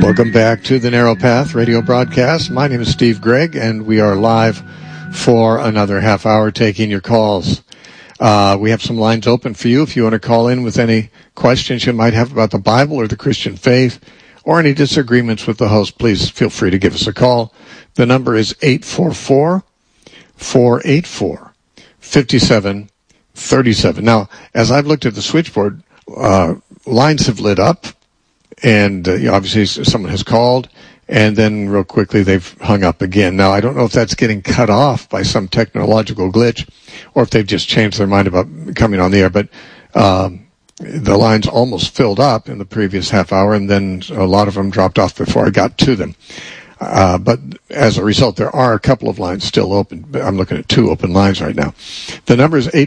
Welcome back to the Narrow Path radio broadcast. My name is Steve Gregg, and we are live for another half hour taking your calls. We have some lines open for you if you want to call in with any questions you might have about the Bible or the Christian faith or any disagreements with the host. Please feel free to give us a call. The number is 844-484-5737. Now, as I've looked at the switchboard, lines have lit up. And obviously someone has called, and then real quickly they've hung up again. Now, I don't know if that's getting cut off by some technological glitch or if they've just changed their mind about coming on the air. But the lines almost filled up in the previous half hour, and then a lot of them dropped off before I got to them. But as a result, there are a couple of lines still open. I'm looking at 2 open lines right now. The number is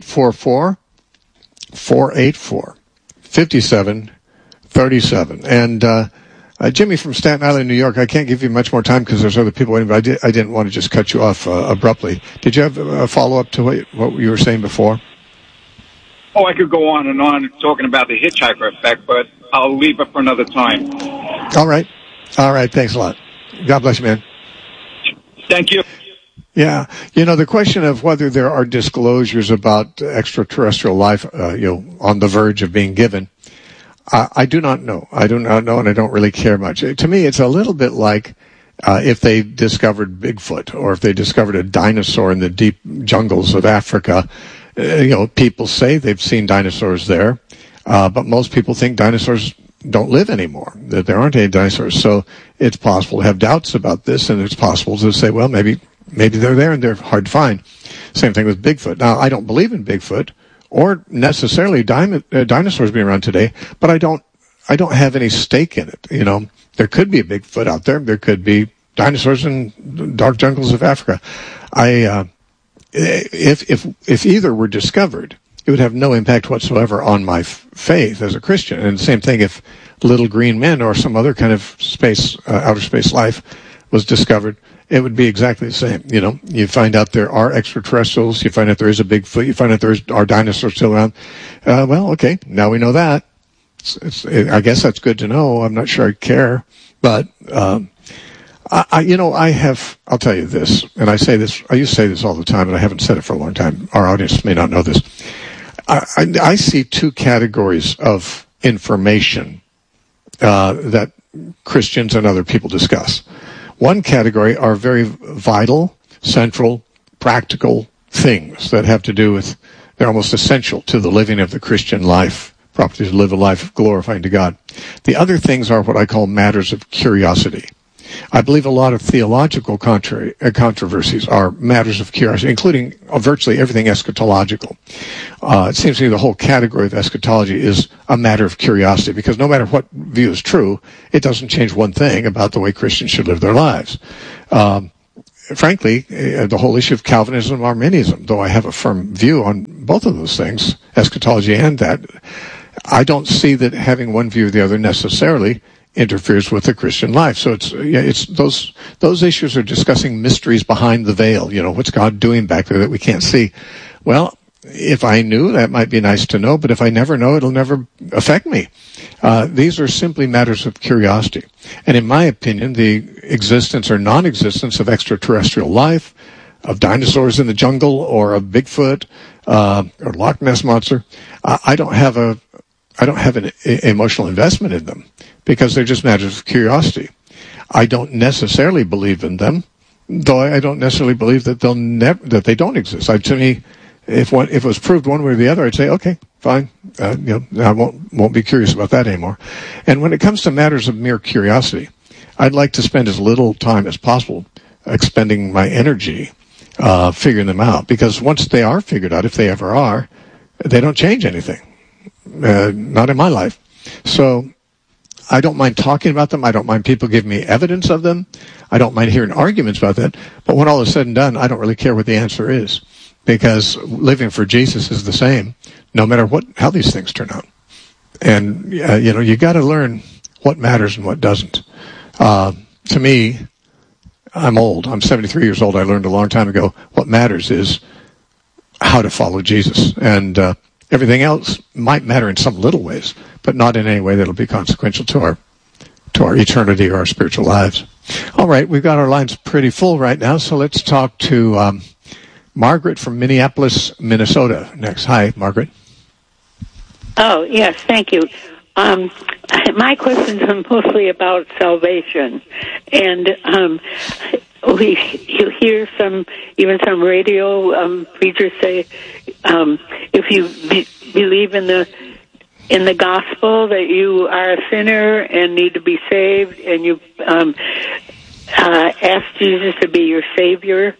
844-484-5737. And Jimmy from Staten Island, New York, I can't give you much more time because there's other people waiting, but I didn't want to just cut you off abruptly. Did you have a follow-up to what you were saying before? Oh, I could go on and on talking about the hitchhiker effect, but I'll leave it for another time. All right. Thanks a lot. God bless you, man. Thank you. Yeah. The question of whether there are disclosures about extraterrestrial life, on the verge of being given, I do not know. And I don't really care much. To me, it's a little bit like if they discovered Bigfoot or if they discovered a dinosaur in the deep jungles of Africa. People say they've seen dinosaurs there, but most people think dinosaurs don't live anymore, that there aren't any dinosaurs. So it's possible to have doubts about this, and it's possible to say, well, maybe they're there and they're hard to find. Same thing with Bigfoot. Now, I don't believe in Bigfoot or necessarily dinosaurs being around today, but I don't have any stake in it. There could be a Bigfoot out there. There could be dinosaurs in dark jungles of Africa. If either were discovered, it would have no impact whatsoever on my faith as a Christian. And the same thing if little green men or some other kind of outer space life was discovered. It would be exactly the same. You find out there are extraterrestrials. You find out there is a Bigfoot. You find out there are dinosaurs still around. Well, okay, now we know that. I guess that's good to know. I'm not sure I care, but I'll tell you this, and I used to say this all the time, and I haven't said it for a long time. Our audience may not know this. I see 2 categories of information that Christians and other people discuss. One category are very vital, central, practical things that have to do with, they're almost essential to the living of the Christian life, property to live a life glorifying to God. The other things are what I call matters of curiosity. I believe a lot of theological controversies are matters of curiosity, including virtually everything eschatological. It seems to me the whole category of eschatology is a matter of curiosity, because no matter what view is true, it doesn't change one thing about the way Christians should live their lives. Frankly, the whole issue of Calvinism and Arminianism, though I have a firm view on both of those things, eschatology and that, I don't see that having one view or the other necessarily interferes with the Christian life. So it's those issues are discussing mysteries behind the veil. What's God doing back there that we can't see? Well, if I knew, that might be nice to know, but if I never know, it'll never affect me. These are simply matters of curiosity. And in my opinion, the existence or non-existence of extraterrestrial life, of dinosaurs in the jungle, or of Bigfoot, or Loch Ness Monster, I don't have an emotional investment in them, because they're just matters of curiosity. I don't necessarily believe in them, though I don't necessarily believe that that they don't exist. To me, if it was proved one way or the other, I'd say, okay, fine. I won't be curious about that anymore. And when it comes to matters of mere curiosity, I'd like to spend as little time as possible expending my energy figuring them out, because once they are figured out, if they ever are, they don't change anything. Not in my life. So I don't mind talking about them. I don't mind people giving me evidence of them. I don't mind hearing arguments about that. But when all is said and done, I don't really care what the answer is, because living for Jesus is the same, no matter how these things turn out. And, you got to learn what matters and what doesn't. To me, I'm old. I'm 73 years old. I learned a long time ago what matters is how to follow Jesus. And everything else might matter in some little ways, but not in any way that'll be consequential to our eternity or our spiritual lives. All right, we've got our lines pretty full right now, so let's talk to Margaret from Minneapolis, Minnesota next. Hi, Margaret. Oh, yes, thank you. My questions are mostly about salvation, and you hear some radio preachers say, if you believe in the gospel that you are a sinner and need to be saved, and you ask Jesus to be your Savior,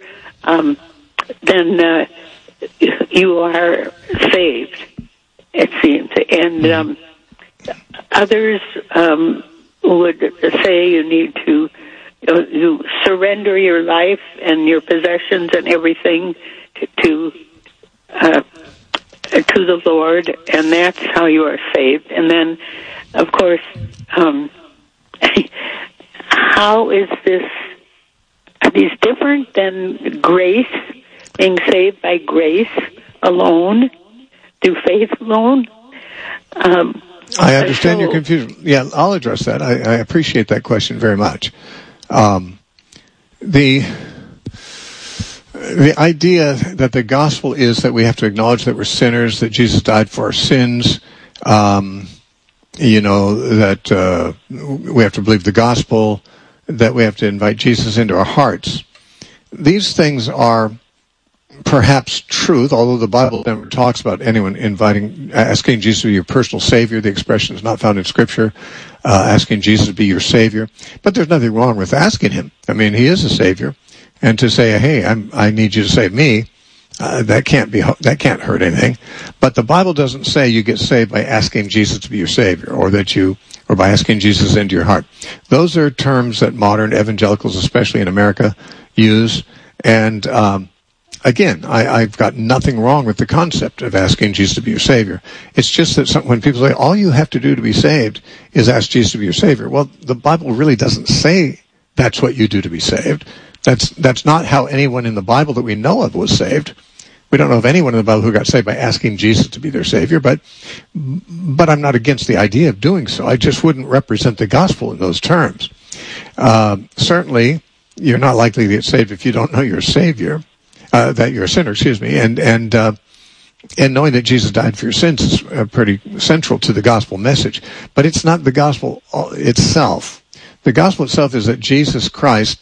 then you are saved, it seems. And others would say you need to you surrender your life and your possessions and everything to the Lord, and that's how you are saved. And then, of course, how is this? Are these different than grace, being saved by grace alone, through faith alone? I understand your confusion. Yeah, I'll address that. I appreciate that question very much. The idea that the gospel is that we have to acknowledge that we're sinners, that Jesus died for our sins, that we have to believe the gospel, that we have to invite Jesus into our hearts. These things are perhaps truth, although the Bible never talks about anyone asking Jesus to be your personal Savior. The expression is not found in Scripture, asking Jesus to be your Savior. But there's nothing wrong with asking Him. I mean, He is a Savior. And to say, hey, I need you to save me, that can't hurt anything. But the Bible doesn't say you get saved by asking Jesus to be your Savior, or by asking Jesus into your heart. Those are terms that modern evangelicals, especially in America, use. And again, I've got nothing wrong with the concept of asking Jesus to be your Savior. It's just that when people say, all you have to do to be saved is ask Jesus to be your Savior. Well, the Bible really doesn't say that's what you do to be saved. That's not how anyone in the Bible that we know of was saved. We don't know of anyone in the Bible who got saved by asking Jesus to be their Savior, but I'm not against the idea of doing so. I just wouldn't represent the gospel in those terms. Certainly, you're not likely to get saved if you don't know you're a Savior. That you're a sinner, and knowing that Jesus died for your sins is pretty central to the gospel message. But it's not the gospel itself. The gospel itself is that Jesus Christ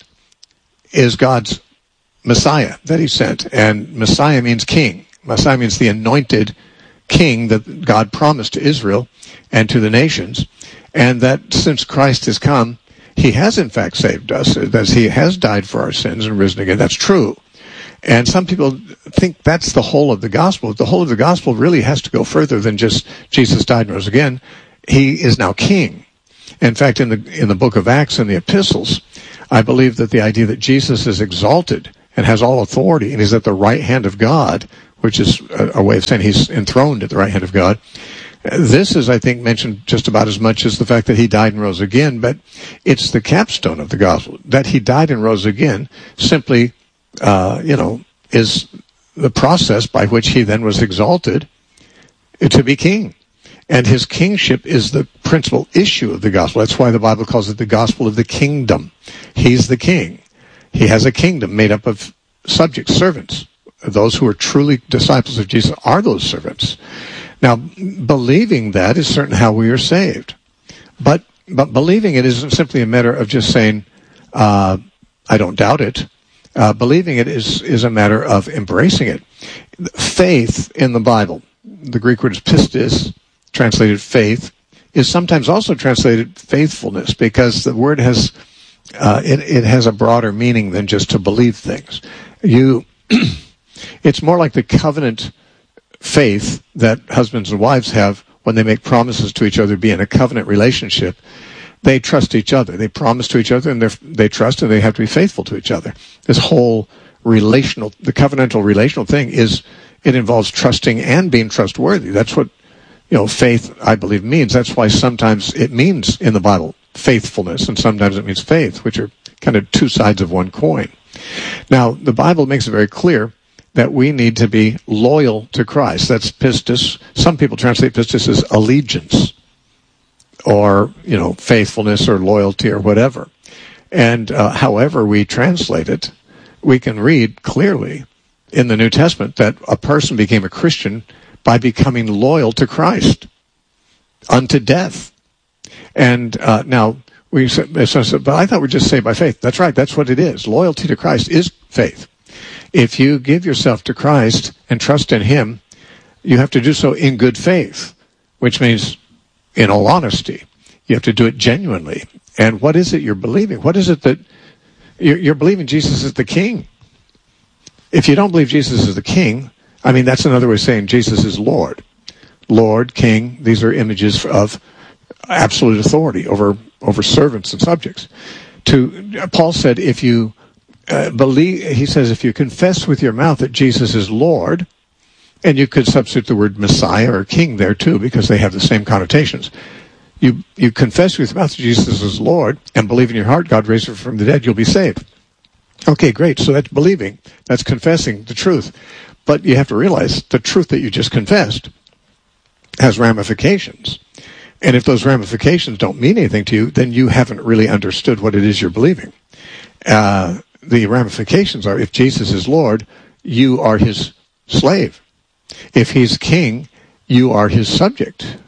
is God's Messiah that He sent, and Messiah means king. Messiah means the anointed king that God promised to Israel and to the nations, and that since Christ has come, He has in fact saved us, that He has died for our sins and risen again. That's true. And some people think that's the whole of the gospel. The whole of the gospel really has to go further than just Jesus died and rose again. He is now king. In fact, in the book of Acts and the epistles, I believe that the idea that Jesus is exalted and has all authority and is at the right hand of God, which is a way of saying He's enthroned at the right hand of God, this is, I think, mentioned just about as much as the fact that He died and rose again, but it's the capstone of the gospel. That He died and rose again simply is the process by which He then was exalted to be king. And His kingship is the principal issue of the gospel. That's why the Bible calls it the gospel of the kingdom. He's the king. He has a kingdom made up of subjects, servants. Those who are truly disciples of Jesus are those servants. Now, believing that is certainly how we are saved. But believing it isn't simply a matter of just saying, I don't doubt it. Believing it is a matter of embracing it. Faith in the Bible, the Greek word is pistis, translated faith, is sometimes also translated faithfulness, because the word has it has a broader meaning than just to believe things. It's more like the covenant faith that husbands and wives have when they make promises to each other, be in a covenant relationship. They trust each other. They promise to each other, and they trust, and they have to be faithful to each other. This whole the covenantal relational thing it involves trusting and being trustworthy. That's what faith, I believe, means. That's why sometimes it means in the Bible faithfulness, and sometimes it means faith, which are kind of two sides of one coin. Now, the Bible makes it very clear that we need to be loyal to Christ. That's pistis. Some people translate pistis as allegiance. or, faithfulness or loyalty or whatever. And however we translate it, we can read clearly in the New Testament that a person became a Christian by becoming loyal to Christ unto death. And now, but I thought we'd just say by faith. That's right, that's what it is. Loyalty to Christ is faith. If you give yourself to Christ and trust in Him, you have to do so in good faith, which means in all honesty. You have to do it genuinely. And what is it you're believing? What is it that you're believing? Jesus is the King. If you don't believe Jesus is the King, that's another way of saying Jesus is Lord. Lord, King, these are images of absolute authority over servants and subjects. Paul said, if you if you confess with your mouth that Jesus is Lord, and you could substitute the word Messiah or King there too, because they have the same connotations. You confess with your mouth that Jesus is Lord and believe in your heart God raised him from the dead, you'll be saved. Okay, great. So that's believing. That's confessing the truth. But you have to realize the truth that you just confessed has ramifications. And if those ramifications don't mean anything to you, then you haven't really understood what it is you're believing. The ramifications are, if Jesus is Lord, you are His slave. If He's King, you are His subject.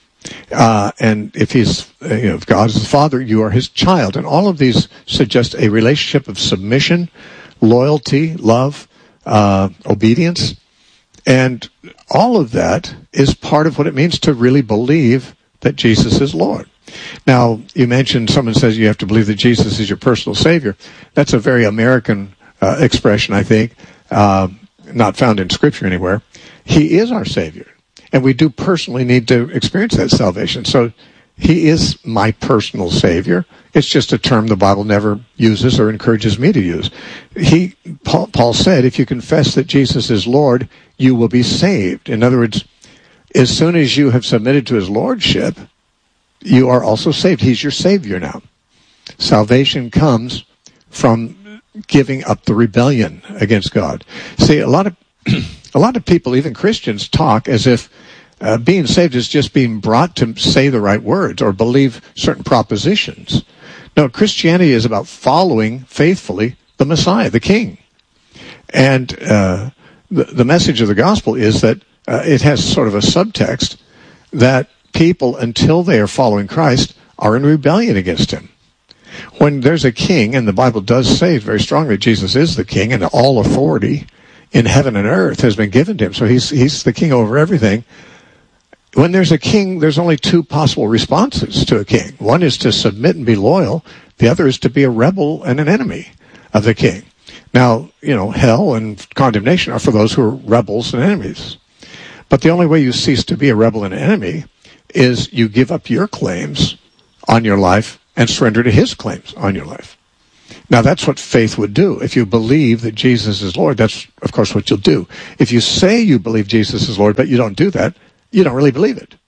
And if if God is the Father, you are His child. And all of these suggest a relationship of submission, loyalty, love, obedience. And all of that is part of what it means to really believe that Jesus is Lord. Now, you mentioned someone says you have to believe that Jesus is your personal Savior. That's a very American expression, I think, not found in Scripture anywhere. He is our Savior. And we do personally need to experience that salvation. So He is my personal Savior. It's just a term the Bible never uses or encourages me to use. Paul said, if you confess that Jesus is Lord, you will be saved. In other words, as soon as you have submitted to His Lordship, you are also saved. He's your Savior now. Salvation comes from giving up the rebellion against God. See, a lot of people, even Christians, talk as if being saved is just being brought to say the right words or believe certain propositions. No, Christianity is about following faithfully the Messiah, the King. And the message of the gospel is that it has sort of a subtext that people, until they are following Christ, are in rebellion against Him. When there's a king, and the Bible does say very strongly Jesus is the King, and all authority in heaven and earth has been given to Him, so he's the King over everything. When there's a king, there's only two possible responses to a king. One is to submit and be loyal. The other is to be a rebel and an enemy of the king. Now, hell and condemnation are for those who are rebels and enemies. But the only way you cease to be a rebel and enemy is you give up your claims on your life and surrender to His claims on your life. Now, that's what faith would do. If you believe that Jesus is Lord, that's, of course, what you'll do. If you say you believe Jesus is Lord, but you don't do that, you don't really believe it.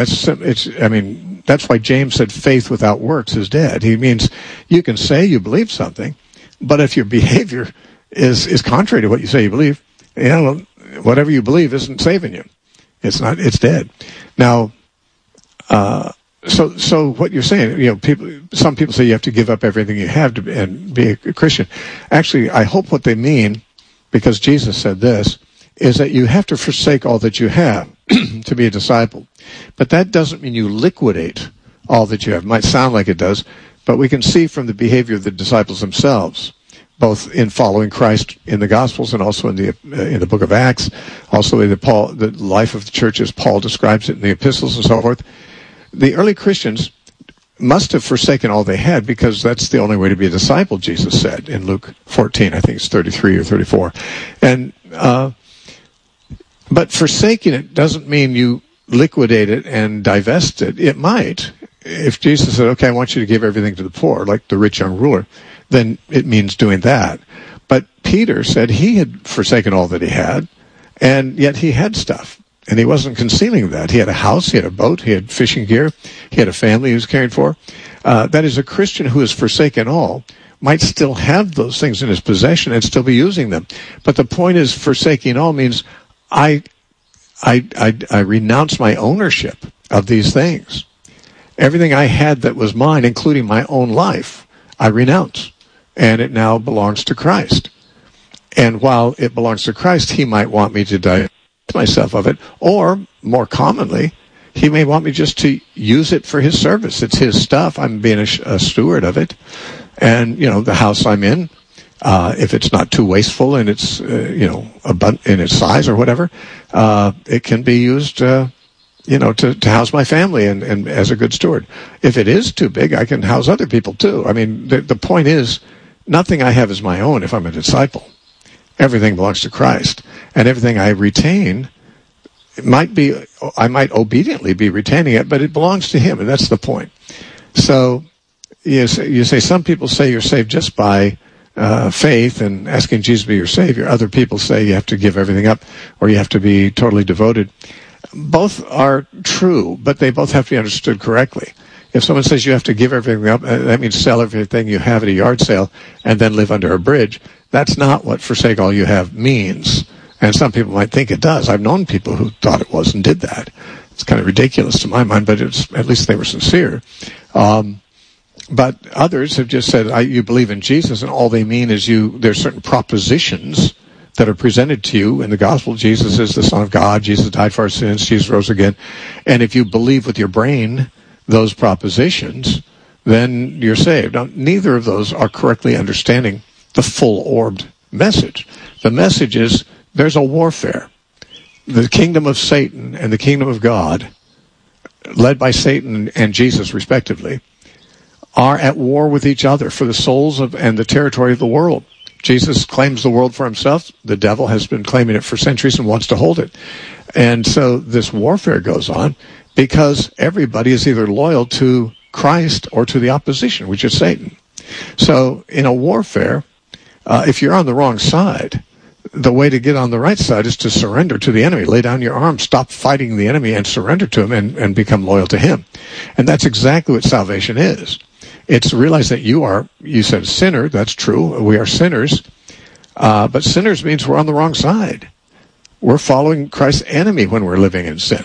That's why James said faith without works is dead. He means you can say you believe something, but if your behavior is contrary to what you say you believe, whatever you believe isn't saving you. It's dead. Now, so what you're saying, some people say you have to give up everything you have and be a Christian. Actually, I hope what they mean, because Jesus said this, is that you have to forsake all that you have to be a disciple. But that doesn't mean you liquidate all that you have. It might sound like it does, but we can see from the behavior of the disciples themselves, both in following Christ in the Gospels and also in the book of Acts, also in the life of the church as Paul describes it in the epistles and so forth. The early Christians must have forsaken all they had, because that's the only way to be a disciple, Jesus said in Luke 14, I think it's 33 or 34. And but forsaking it doesn't mean you liquidate it and divest it. It might. If Jesus said, okay, I want you to give everything to the poor, like the rich young ruler, then it means doing that. But Peter said he had forsaken all that he had, and yet he had stuff. And he wasn't concealing that. He had a house, he had a boat, he had fishing gear, he had a family he was caring for. That is, a Christian who has forsaken all might still have those things in his possession and still be using them. But the point is, forsaking all means I renounce my ownership of these things. Everything I had that was mine, including my own life, I renounce. And it now belongs to Christ. And while it belongs to Christ, he might want me to divest myself of it. Or, more commonly, he may want me just to use it for his service. It's his stuff. I'm being a steward of it. And, the house I'm in, if it's not too wasteful in its, in its size or whatever, it can be used, to house my family and as a good steward. If it is too big, I can house other people too. I mean, the point is, nothing I have is my own if I'm a disciple. Everything belongs to Christ. And everything I retain, I might obediently be retaining it, but it belongs to him, and that's the point. So, you say some people say you're saved just by faith and asking Jesus to be your Savior. Other people say you have to give everything up or you have to be totally devoted. Both are true, but they both have to be understood correctly. If someone says you have to give everything up, that means sell everything you have at a yard sale and then live under a bridge. That's not what forsake all you have means. And some people might think it does. I've known people who thought it was and did that. It's kind of ridiculous to my mind, but at least they were sincere. But others have just said, you believe in Jesus, and all they mean is there's certain propositions that are presented to you in the gospel. Jesus is the Son of God. Jesus died for our sins. Jesus rose again. And if you believe with your brain those propositions, then you're saved. Now, neither of those are correctly understanding the full-orbed message. The message is there's a warfare. The kingdom of Satan and the kingdom of God, led by Satan and Jesus respectively, are at war with each other for the souls and the territory of the world. Jesus claims the world for himself. The devil has been claiming it for centuries and wants to hold it. And so this warfare goes on because everybody is either loyal to Christ or to the opposition, which is Satan. So in a warfare, if you're on the wrong side, the way to get on the right side is to surrender to the enemy. Lay down your arms, stop fighting the enemy, and surrender to him and become loyal to him. And that's exactly what salvation is. It's realize that you said sinner. That's true. We are sinners. But sinners means we're on the wrong side. We're following Christ's enemy when we're living in sin.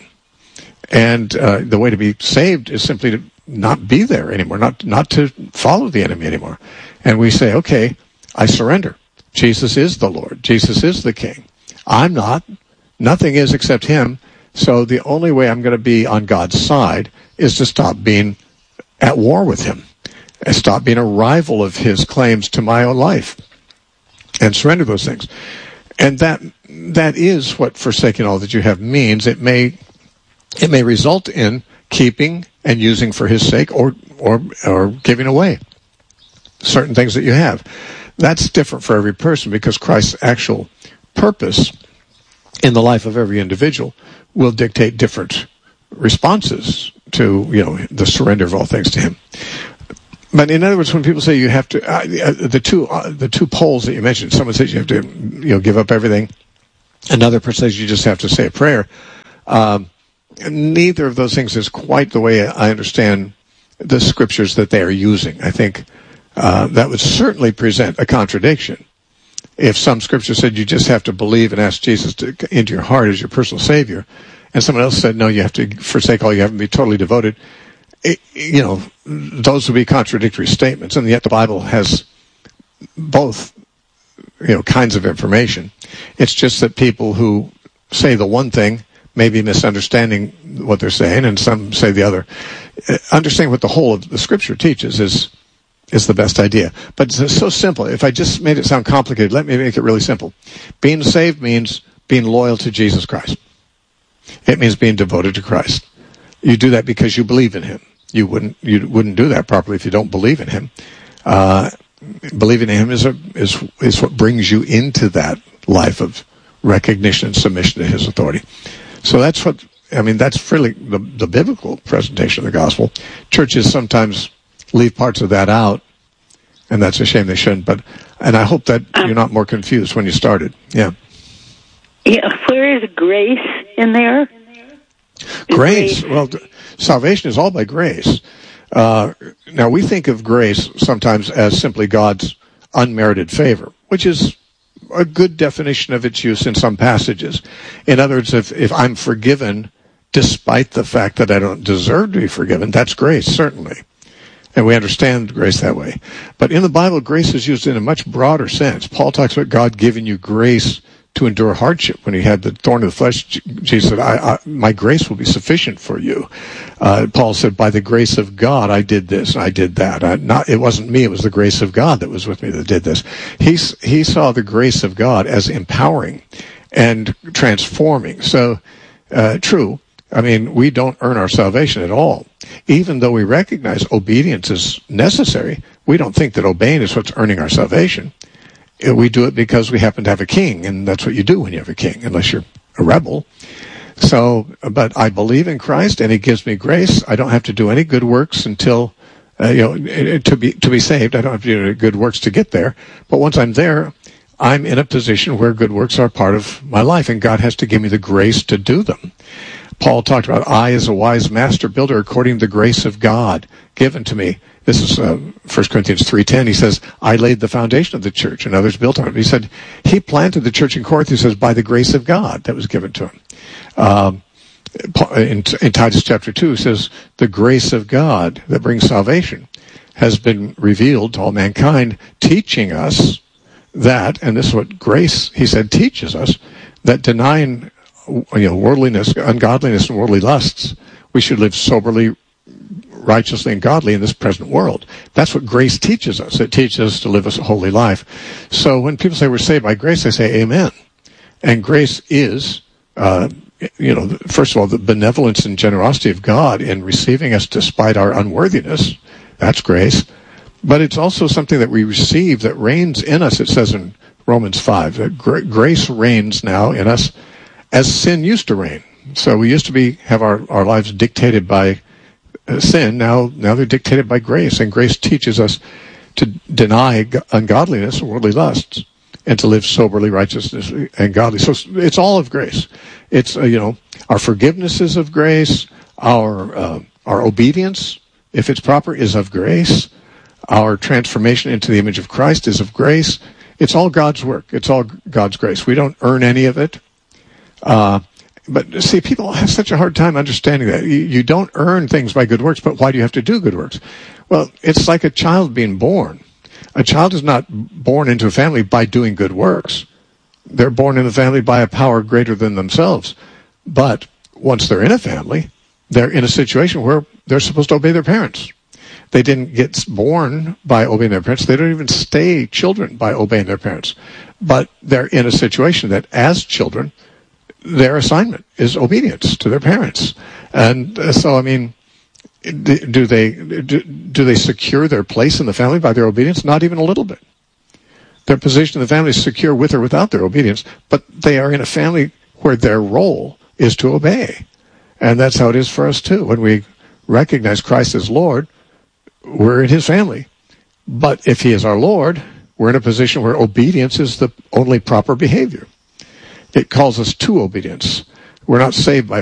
And the way to be saved is simply to not be there anymore, not to follow the enemy anymore. And we say, okay, I surrender. Jesus is the Lord. Jesus is the King. I'm not. Nothing is except him. So the only way I'm going to be on God's side is to stop being at war with him. And stop being a rival of his claims to my own life. And surrender those things. And that is what forsaking all that you have means. It may result in keeping and using for his sake or giving away certain things that you have. That's different for every person because Christ's actual purpose in the life of every individual will dictate different responses to, the surrender of all things to him. But in other words, when people say you have to, the two poles that you mentioned, someone says you have to, give up everything. Another person says you just have to say a prayer. Neither of those things is quite the way I understand the scriptures that they are using. I think that would certainly present a contradiction. If some scripture said you just have to believe and ask Jesus into your heart as your personal Savior, and someone else said, no, you have to forsake all you have and be totally devoted, those would be contradictory statements. And yet the Bible has both, kinds of information. It's just that people who say the one thing may be misunderstanding what they're saying, and some say the other. Understanding what the whole of the scripture teaches is the best idea. But it's so simple. If I just made it sound complicated, let me make it really simple. Being saved means being loyal to Jesus Christ. It means being devoted to Christ. You do that because you believe in him. You wouldn't do that properly if you don't believe in him. Believing in him is what brings you into that life of recognition and submission to his authority. So that's really the biblical presentation of the gospel. Churches sometimes leave parts of that out, and that's a shame they shouldn't. And I hope that you're not more confused when you started. Yeah. Yeah. Where is grace in there? Grace. Well, salvation is all by grace. Now, we think of grace sometimes as simply God's unmerited favor, which is a good definition of its use in some passages. In other words, if I'm forgiven despite the fact that I don't deserve to be forgiven. That's grace, certainly. And we understand grace that way. But in the Bible, grace is used in a much broader sense. Paul talks about God giving you grace to endure hardship. When he had the thorn of the flesh, Jesus said, my grace will be sufficient for you. Paul said, by the grace of God, I did this, I did that. It wasn't me, it was the grace of God that was with me that did this. He saw the grace of God as empowering and transforming. So, true. I mean, we don't earn our salvation at all. Even though we recognize obedience is necessary, we don't think that obeying is what's earning our salvation. We do it because we happen to have a king, and that's what you do when you have a king, unless you're a rebel. So, but I believe in Christ, and he gives me grace. I don't have to do any good works until, to be saved. I don't have to do any good works to get there. But once I'm there, I'm in a position where good works are part of my life, and God has to give me the grace to do them. Paul talked about, I as a wise master builder according to the grace of God given to me. This is 1 Corinthians 3:10. He says, I laid the foundation of the church and others built on it. He said, he planted the church in Corinth, he says, by the grace of God that was given to him. In Titus chapter 2, he says, the grace of God that brings salvation has been revealed to all mankind, teaching us that, and this is what grace, he said, teaches us, that denying worldliness, ungodliness, and worldly lusts, we should live soberly, righteously, and godly in this present world. That's what grace teaches us. It teaches us to live a holy life. So when people say we're saved by grace, I say amen. And grace is, first of all, the benevolence and generosity of God in receiving us despite our unworthiness. That's grace. But it's also something that we receive that reigns in us. It says in Romans 5 that grace reigns now in us as sin used to reign. So we used to have our lives dictated by sin. Now they're dictated by grace. And grace teaches us to deny ungodliness and worldly lusts and to live soberly, righteousness, and godly. So it's all of grace. It's, our forgiveness is of grace. Our obedience, if it's proper, is of grace. Our transformation into the image of Christ is of grace. It's all God's work. It's all God's grace. We don't earn any of it. But see, people have such a hard time understanding that. You don't earn things by good works, but why do you have to do good works? Well, it's like a child being born. A child is not born into a family by doing good works. They're born in a family by a power greater than themselves. But once they're in a family, they're in a situation where they're supposed to obey their parents. They didn't get born by obeying their parents. They don't even stay children by obeying their parents. But they're in a situation that as children, their assignment is obedience to their parents. And so, I mean, do they secure their place in the family by their obedience? Not even a little bit. Their position in the family is secure with or without their obedience, but they are in a family where their role is to obey. And that's how it is for us too. When we recognize Christ as Lord, we're in his family. But if he is our Lord, we're in a position where obedience is the only proper behavior. It calls us to obedience. We're not saved by